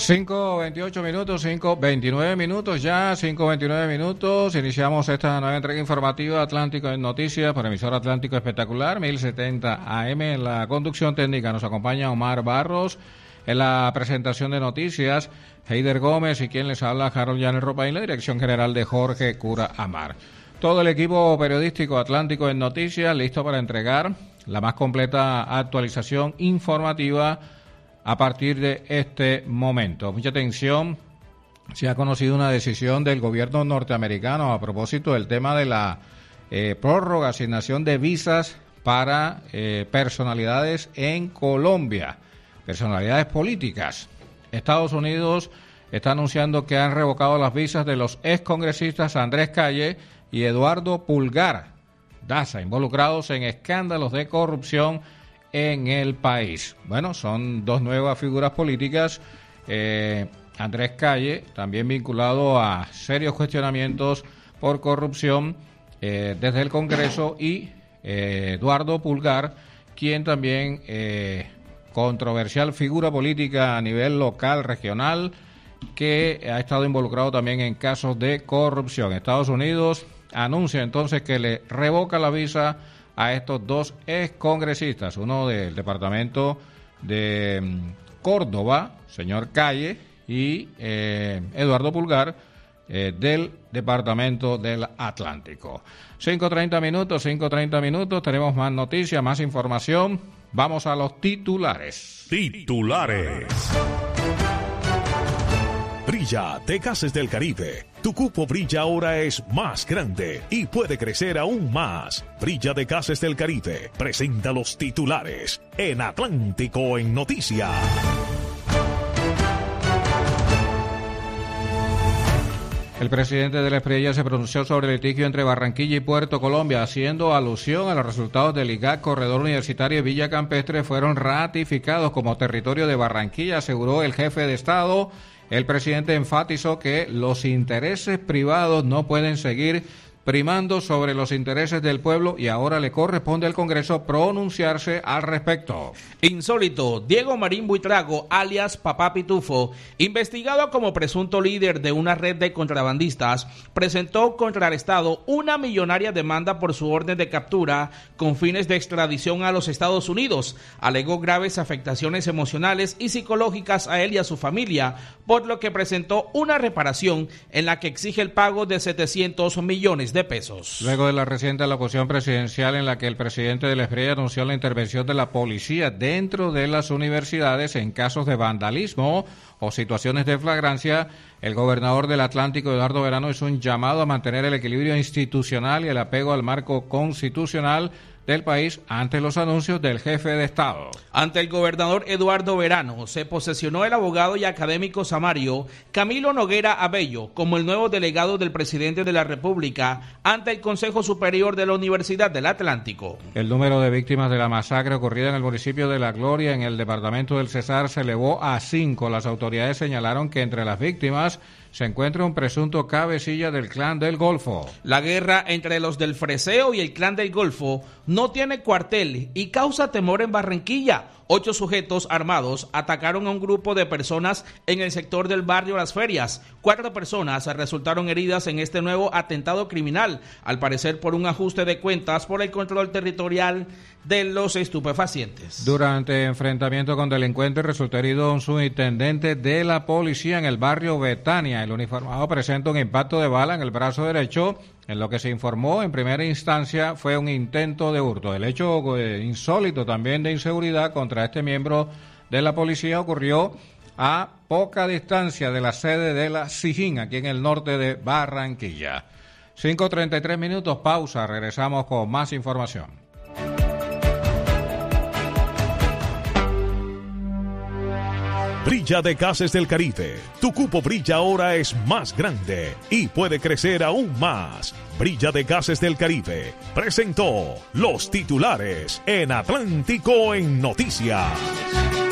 5:28 minutos, 5:29 minutos ya, 5:29 minutos. Iniciamos esta nueva entrega informativa Atlántico en Noticias por emisora Atlántico Espectacular, 1070 AM. En la conducción técnica nos acompaña Omar Barros. En la presentación de noticias, Heider Gómez y quien les habla, Harold Llanes Ropaín, la dirección general de Jorge Cura Amar. Todo el equipo periodístico Atlántico en Noticias listo para entregar la más completa actualización informativa a partir de este momento. Mucha atención, se ha conocido una decisión del gobierno norteamericano a propósito del tema de la prórroga, asignación de visas para personalidades en Colombia, personalidades políticas. Estados Unidos está anunciando que han revocado las visas de los excongresistas Andrés Calle y Eduardo Pulgar Daza, involucrados en escándalos de corrupción en el país. Bueno, son dos nuevas figuras políticas. Andrés Calle, también vinculado a serios cuestionamientos por corrupción desde el Congreso, y Eduardo Pulgar, quien también controversial figura política a nivel local, regional, que ha estado involucrado también en casos de corrupción. Estados Unidos anuncia entonces que le revoca la visa a estos dos excongresistas, uno del departamento de Córdoba, señor Calle, y Eduardo Pulgar, del departamento del Atlántico. 5:30 minutos, tenemos más noticias, más información. Vamos a los titulares. Brilla de Gases del Caribe. Tu cupo Brilla ahora es más grande y puede crecer aún más. Brilla de Gases del Caribe presenta los titulares en Atlántico en Noticias. El presidente de la Espriella se pronunció sobre el litigio entre Barranquilla y Puerto Colombia, haciendo alusión a los resultados del IGAC. Corredor Universitario de Villa Campestre fueron ratificados como territorio de Barranquilla, aseguró el jefe de Estado. El presidente enfatizó que los intereses privados no pueden seguir primando sobre los intereses del pueblo y ahora le corresponde al Congreso pronunciarse al respecto. Insólito, Diego Marín Buitrago, alias Papá Pitufo, investigado como presunto líder de una red de contrabandistas, presentó contra el Estado una millonaria demanda por su orden de captura con fines de extradición a los Estados Unidos. Alegó graves afectaciones emocionales y psicológicas a él y a su familia, por lo que presentó una reparación en la que exige el pago de 700 millones de pesos. Luego de la reciente alocución presidencial en la que el presidente de la Espriella anunció la intervención de la policía dentro de las universidades en casos de vandalismo o situaciones de flagrancia, el gobernador del Atlántico, Eduardo Verano, hizo un llamado a mantener el equilibrio institucional y el apego al marco constitucional del país ante los anuncios del jefe de Estado. Ante el gobernador Eduardo Verano se posesionó el abogado y académico samario Camilo Noguera Abello como el nuevo delegado del presidente de la República ante el Consejo Superior de la Universidad del Atlántico. El número de víctimas de la masacre ocurrida en el municipio de La Gloria, en el departamento del Cesar, se elevó a 5. Las autoridades señalaron que entre las víctimas se encuentra un presunto cabecilla del Clan del Golfo. La guerra entre los del Freseo y el Clan del Golfo no tiene cuartel y causa temor en Barranquilla. 8 sujetos armados atacaron a un grupo de personas en el sector del barrio Las Ferias. 4 personas resultaron heridas en este nuevo atentado criminal, al parecer por un ajuste de cuentas por el control territorial de los estupefacientes. Durante enfrentamiento con delincuentes resultó herido un subintendente de la policía en el barrio Betania. El uniformado presenta un impacto de bala en el brazo derecho. En lo que se informó en primera instancia fue un intento de hurto. El hecho insólito también de inseguridad contra este miembro de la policía ocurrió a poca distancia de la sede de la SIJIN, aquí en el norte de Barranquilla. 5:33 minutos, pausa, regresamos con más información. Brilla de Gases del Caribe. Tu cupo Brilla ahora es más grande y puede crecer aún más. Brilla de Gases del Caribe presentó los titulares en Atlántico en Noticias.